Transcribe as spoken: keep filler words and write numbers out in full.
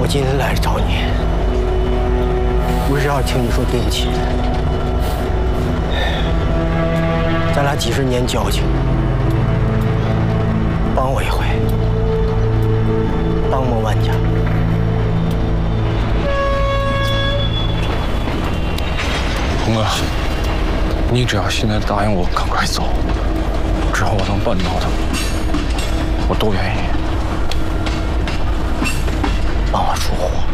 今天来找你，不是要听你说对不起。咱俩几十年交情，帮我一回，帮我万家。 红哥，你只要现在答应我赶快走，只要我能办到的，我都愿意。 帮我出货。